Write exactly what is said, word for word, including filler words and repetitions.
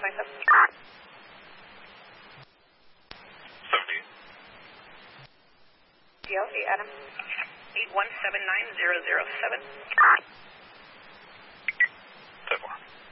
twenty-seven. seventy. D L C, Adam. eight one seven nine zero zero seven. ten four.